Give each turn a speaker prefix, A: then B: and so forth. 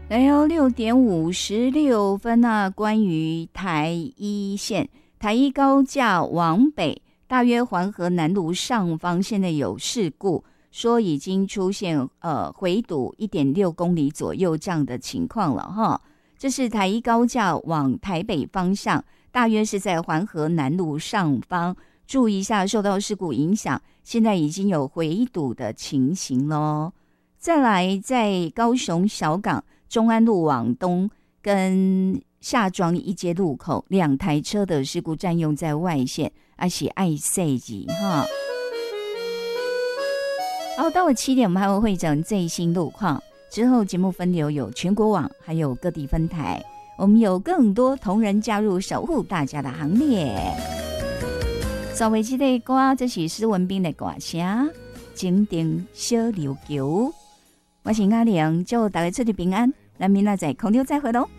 A: 来哦，6:56啊。关于台一线，台一高架往北，大约环河南路上方现在有事故，说已经出现回堵1.6公里左右这样的情况了哈。这是台一高架往台北方向，大约是在环河南路上方，注意一下，受到事故影响，现在已经有回堵的情形咯。再来，在高雄小港中安路往东跟下庄一街路口，2台车的事故占用在外线，而且爱塞级哈。好，到了7点，我们还会汇整最新路况。之后节目分流有全国网，还有各地分台，我们有更多同仁加入守护大家的行列。稍微这个歌，这是施文彬的歌声，情定小琉球。我是阿玲，祝大家出入平安，咱明仔载空中再会喽。